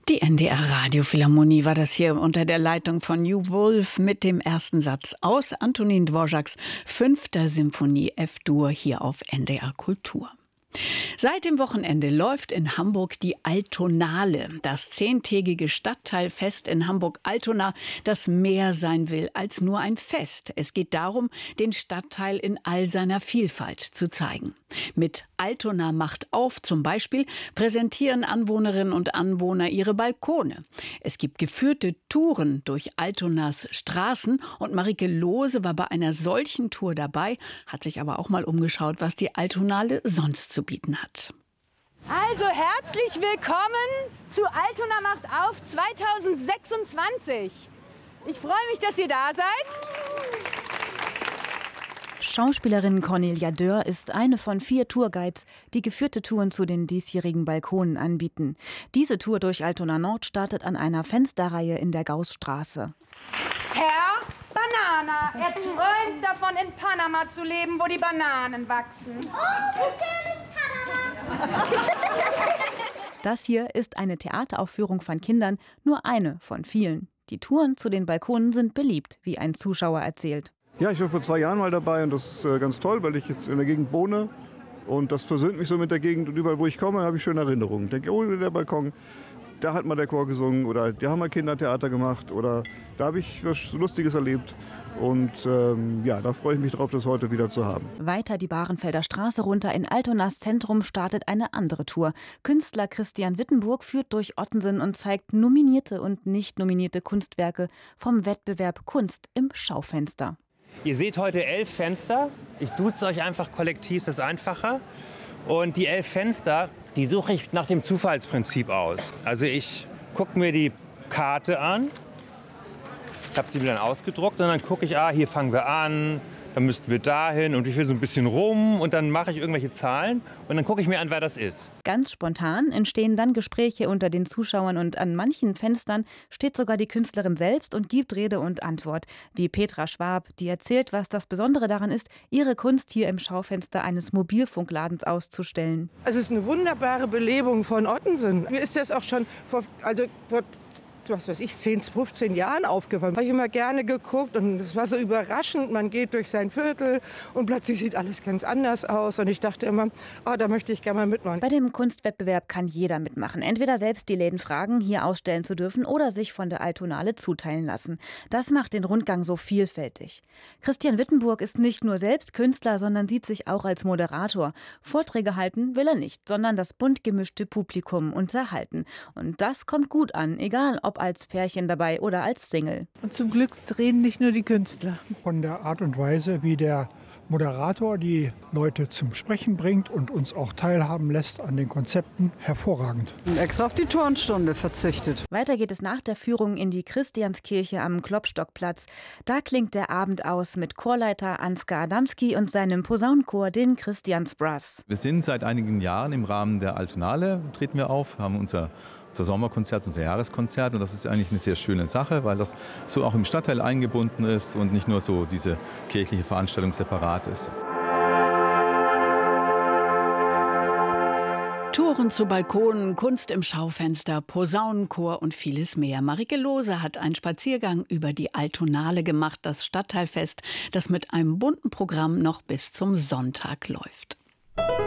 Die NDR Radiophilharmonie war das hier unter der Leitung von Hugh Wolf mit dem ersten Satz aus Antonin Dvořáks 5. Symphonie F-Dur hier auf NDR Kultur. Seit dem Wochenende läuft in Hamburg die Altonale, das 10-tägige Stadtteilfest in Hamburg-Altona, das mehr sein will als nur ein Fest. Es geht darum, den Stadtteil in all seiner Vielfalt zu zeigen. Mit Altona macht auf zum Beispiel präsentieren Anwohnerinnen und Anwohner ihre Balkone. Es gibt geführte Touren durch Altonas Straßen und Marike Lohse war bei einer solchen Tour dabei, hat sich aber auch mal umgeschaut, was die Altonale sonst zu bieten hat. Also herzlich willkommen zu Altona macht auf 2026. Ich freue mich, dass ihr da seid. Schauspielerin Cornelia Dörr ist eine von 4 Tourguides, die geführte Touren zu den diesjährigen Balkonen anbieten. Diese Tour durch Altona Nord startet an einer Fensterreihe in der Gaußstraße. Herr Banana, er träumt davon, in Panama zu leben, wo die Bananen wachsen. Oh, wie schön ist Panama! Das hier ist eine Theateraufführung von Kindern, nur eine von vielen. Die Touren zu den Balkonen sind beliebt, wie ein Zuschauer erzählt. Ja, ich war vor 2 Jahren mal dabei und das ist ganz toll, weil ich jetzt in der Gegend wohne und das versöhnt mich so mit der Gegend und überall, wo ich komme, habe ich schöne Erinnerungen. Ich denke, oh, der Balkon, da hat mal der Chor gesungen oder da haben mal Kindertheater gemacht oder da habe ich was Lustiges erlebt und da freue ich mich drauf, das heute wieder zu haben. Weiter die Bahrenfelder Straße runter in Altonas Zentrum startet eine andere Tour. Künstler Christian Wittenburg führt durch Ottensen und zeigt nominierte und nicht nominierte Kunstwerke vom Wettbewerb Kunst im Schaufenster. Ihr seht heute 11 Fenster. Ich duze euch einfach kollektiv, das ist einfacher. Und die 11 Fenster, die suche ich nach dem Zufallsprinzip aus. Also ich gucke mir die Karte an, ich habe sie mir dann ausgedruckt und dann gucke ich, hier fangen wir an, dann müssten wir dahin und ich will so ein bisschen rum und dann mache ich irgendwelche Zahlen und dann gucke ich mir an, wer das ist. Ganz spontan entstehen dann Gespräche unter den Zuschauern und an manchen Fenstern steht sogar die Künstlerin selbst und gibt Rede und Antwort, wie Petra Schwab, die erzählt, was das Besondere daran ist, ihre Kunst hier im Schaufenster eines Mobilfunkladens auszustellen. Es ist eine wunderbare Belebung von Ottensen. Mir ist das auch schon vor 10, 15 Jahren aufgefallen. Habe ich immer gerne geguckt und es war so überraschend. Man geht durch sein Viertel und plötzlich sieht alles ganz anders aus. Und ich dachte immer, da möchte ich gerne mal mitmachen. Bei dem Kunstwettbewerb kann jeder mitmachen. Entweder selbst die Läden fragen, hier ausstellen zu dürfen oder sich von der Altonale zuteilen lassen. Das macht den Rundgang so vielfältig. Christian Wittenburg ist nicht nur selbst Künstler, sondern sieht sich auch als Moderator. Vorträge halten will er nicht, sondern das bunt gemischte Publikum unterhalten. Und das kommt gut an, egal ob als Pärchen dabei oder als Single. Und zum Glück reden nicht nur die Künstler. Von der Art und Weise, wie der Moderator die Leute zum Sprechen bringt und uns auch teilhaben lässt an den Konzepten, hervorragend. Extra auf die Turnstunde verzichtet. Weiter geht es nach der Führung in die Christianskirche am Klopstockplatz. Da klingt der Abend aus mit Chorleiter Ansgar Adamski und seinem Posaunenchor, den Christians Brass. Wir sind seit einigen Jahren im Rahmen der Altonale, treten wir auf, haben unser Sommerkonzert, unser Jahreskonzert und das ist eigentlich eine sehr schöne Sache, weil das so auch im Stadtteil eingebunden ist und nicht nur so diese kirchliche Veranstaltung separat ist. Touren zu Balkonen, Kunst im Schaufenster, Posaunenchor und vieles mehr. Marike Lohse hat einen Spaziergang über die Altonale gemacht, das Stadtteilfest, das mit einem bunten Programm noch bis zum Sonntag läuft.